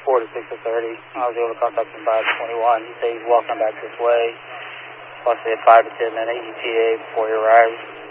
4 to 6 to 30. I was able to contact him by 21. He said he's walking back this way. Plus, 5 to 10 minute ETA before he arrives.